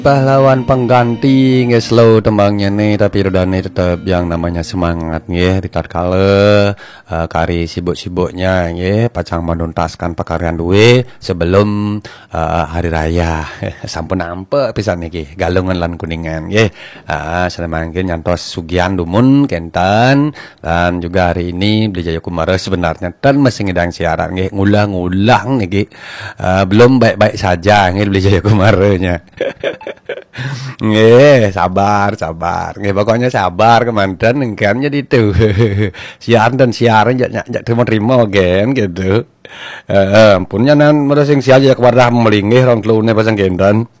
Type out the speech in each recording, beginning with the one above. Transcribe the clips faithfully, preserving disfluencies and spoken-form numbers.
Pahlawan pengganti nge slow tembangnya nih, tapi rodanya tetap yang namanya semangat nge. Tatkala uh, kari sibuk-sibuknya nge, pacang menuntaskan pekaryan duwe sebelum uh, hari raya. Sampun nampak pisan niki galungan lan kuningan nge. Uh, saya mangkin nyantos sugian dumun kentan, dan juga hari ini Beli Jaya Kumara sebenarnya dan masih ngedang siaran nge, ngulang-ngulang niki. Uh, belum baik-baik saja nge Beli Jaya Kumaranya. Nggih, sabar, sabar. Nggih, pokoknya sabar kemanten engkannya itu. Siaran dan siaran jak jak terima-terima gen gitu. Heeh, ampunnya nan mereka sing siar jak wardah melingih rong klune pasang gendan.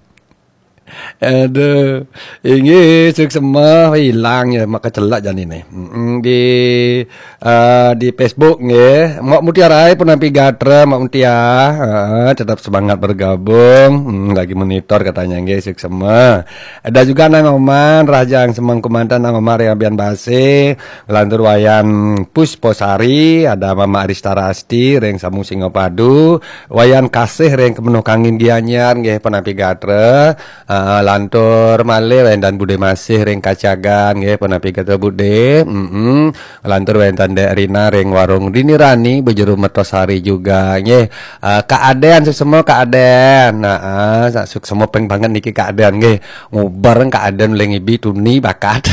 Aduh, ini suk semua hilang ya, maka celak jan ini. Mm, di uh, di Facebook nggih, Mak Mutiara pun nampi gatra Mak Mutia, uh, tetap semangat bergabung. Hmm, lagi monitor katanya nggih suk semua. Ada juga nang Oman Raja yang semang komandan nang Omar yang Bian Base, lantur wayan Pusposari, ada Mama Aristara Asti reng Samu Singopadu, wayan Kasih reng Kemenuh Kangin Gianyar nggih penampi gatra. Uh, lantur malih wendan bude masih ring kacagan nggih penapi kata bude. Heeh. Lantur wendan Dek Rina ring warung Dini Rani bejero Metosari juga nggih. Uh, keadaan semua keadaan. Nah, uh, suk semua peng banget niki keadaan nggih. Ngubar keadaan lengibi tuni bakat.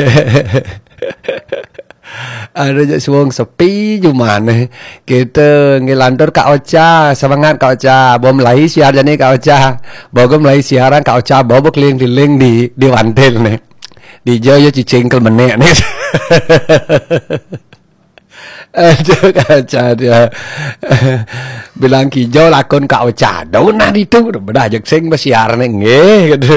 Ada je suang sepi jumane kita ngelantur Kak Ocha, semangat Kak Ocha, bom lai siar jani Kak Ocha, bogom lai siaran Kak Ocha, bobo keliling-keliling di di wantel nih, di jauh ya cicingkel menek nih. Aduh Kak Ocha dia bilang kijau lakon Kak Ocha, daun nah itu udah bedah jek sing besiaran nggih gitu.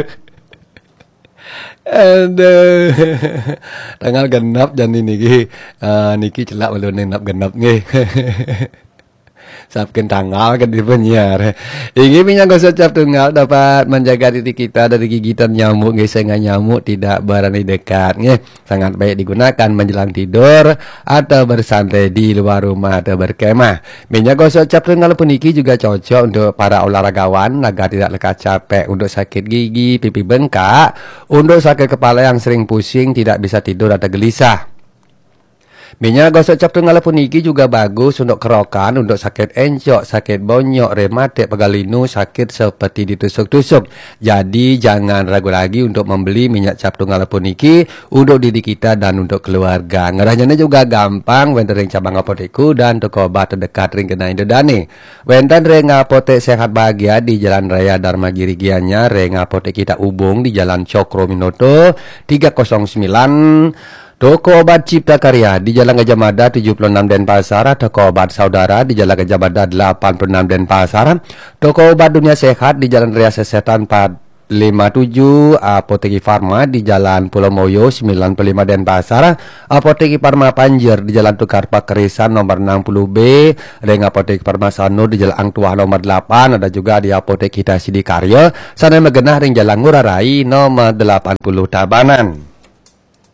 Aduh, tanggal genap jan niki, uh, niki celak belum genap genap nih. Sapkin tanggal kan di penyiar. Ini minyak gosok cap tunggal dapat menjaga diri kita dari gigitan nyamuk, nggih, sehingga nyamuk tidak berani dekat, nggih. Sangat baik digunakan menjelang tidur atau bersantai di luar rumah atau berkemah. Minyak gosok cap tunggal puniki juga cocok untuk para olahragawan agar tidak lekat capek, untuk sakit gigi, pipi bengkak, untuk sakit kepala yang sering pusing, tidak bisa tidur atau gelisah. Minyak gosok cap tunggal puniki juga bagus untuk kerokan, untuk sakit encok, sakit bonyok, rematik, pegalinu, sakit seperti ditusuk-tusuk. Jadi jangan ragu lagi untuk membeli minyak cap tunggal puniki untuk diri kita dan untuk keluarga. Ngerahnya juga gampang, wenten ring cabang apotekku dan toko obat terdekat ring kena Indodane. Wenten ring apotek sehat bahagia di Jalan Raya Dharma Giri Gianyar, ring apotek kita Ubung di Jalan Cokro Minoto tiga nol sembilan. Toko obat Cipta Karya di Jalan Gajah Mada tujuh puluh enam Denpasar, toko obat Saudara di Jalan Gajah Mada delapan puluh enam Denpasar, toko obat Dunia Sehat di Jalan Raya Sesetan empat lima tujuh, Apoteki Farma di Jalan Pulau Moyo sembilan puluh lima Denpasar, Apoteki Farma Panjer di Jalan Tukar Pakerisan nomor enam puluh B, dengan Apoteki Farma Sano di Jalan Angtua nomor delapan, ada juga di Apoteki Kita Sidikarya, sana megenah ring Jalan Ngurah Rai nomor delapan puluh Tabanan.